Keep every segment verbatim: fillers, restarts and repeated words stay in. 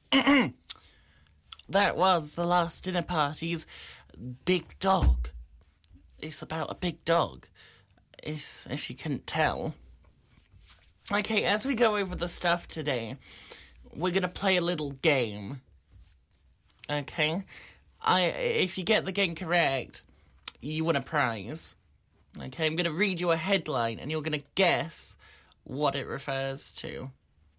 That was The Last Dinner Party's Big Dog. It's about a big dog, it's, if you couldn't tell. Okay, as we go over the stuff today, we're going to play a little game. Okay? I if you get the game correct, you win a prize. Okay, I'm going to read you a headline, and you're going to guess what it refers to.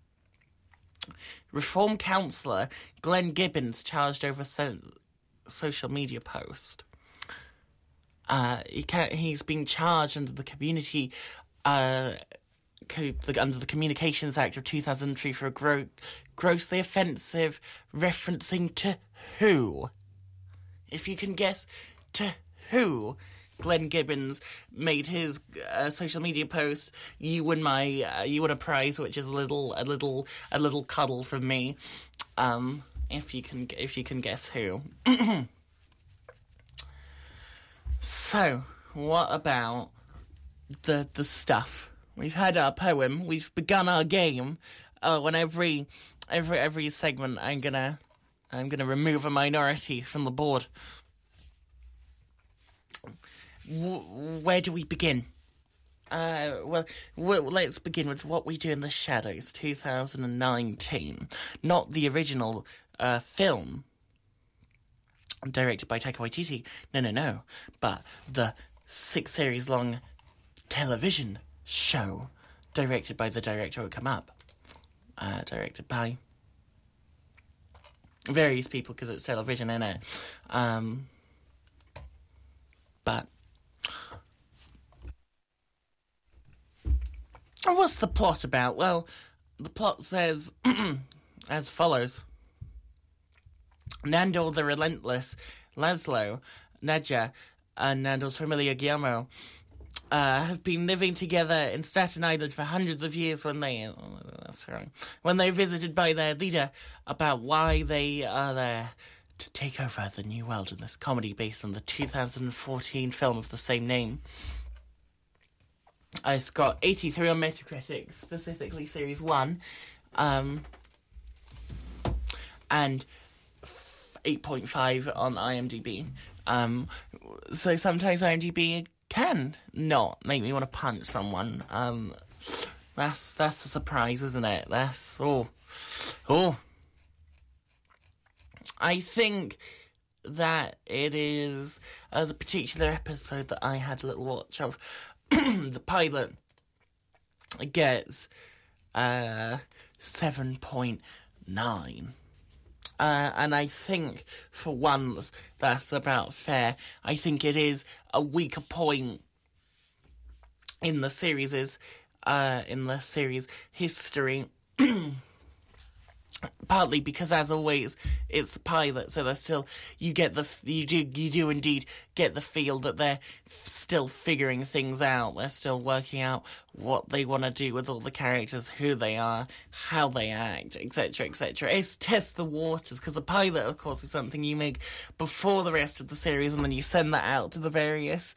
Reform counsellor Glenn Gibbons charged over so- social media post. Uh, he can- he's been charged under the community, uh, co- the, under the Communications Act of two thousand three for gro- grossly offensive referencing to who? If you can guess to who Glenn Gibbons made his uh, social media post, you win my uh, you win a prize, which is a little a little a little cuddle from me. Um, if you can if you can guess who. So, what about the the stuff? We've had our poem. We've begun our game. Uh, when every every every segment, I'm gonna I'm gonna remove a minority from the board. W- where do we begin? Uh, well, well, let's begin with What We Do in the Shadows, two thousand nineteen. Not the original uh, film, directed by Taika Waititi. No, no, no. But the six series long television show, directed by the director who come up. Uh, directed by various people, because it's television, innit? Um, but what's the plot about? Well, the plot says as follows. Nando the Relentless, Laszlo, Nadja, and Nando's familiar Guillermo uh, have been living together in Staten Island for hundreds of years when they... Oh, that's wrong. When they're visited by their leader about why they are there to take over the new world in this comedy based on the two thousand fourteen film of the same name. Uh, it's got eighty-three on Metacritic, specifically Series one, um, and eight point five on IMDb. Um, so sometimes IMDb can not make me want to punch someone. Um, that's that's a surprise, isn't it? That's oh oh. I think that it is uh, the particular episode that I had a little watch of. The pilot gets uh, seven point nine. Uh, and I think, for once, that's about fair. I think it is a weaker point in the series' uh, in the series history. Partly because, as always, it's a pilot, so they're still you get the you do you do indeed get the feel that they're f- still figuring things out. They're still working out what they want to do with all the characters, who they are, how they act, et cetera, et cetera. It's test the waters, because a pilot, of course, is something you make before the rest of the series, and then you send that out to the various